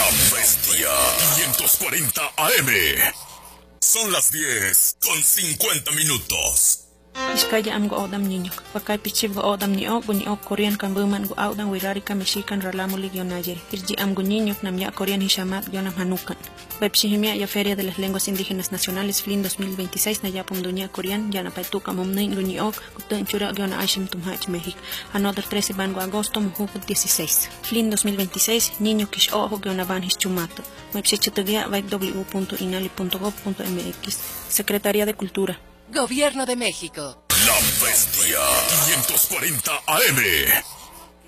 Bestia 540 AM. Son las 10:50. Iskaya am go odam niño. Pakay pichib go odam ni ok Korean kan buman go odam wirari ka mexican ralamo ligionayer. Irji am go niño nam ya Korean hishamat yonam hanukan. Webshihimia ya Feria de las Lenguas Indígenas Nacionales FLIN 2026 na yapum dunia Korean ya na paituka mumnin go ni ok kuten chura yona ashim tumhach México. Another 13 van go agosto muhuk 16. FLIN 2026 niño kish ojo yona van hischumato. Webshichatugia www.inali.gov.mx. Secretaría de Cultura. Gobierno de México. La Bestia 540 AM.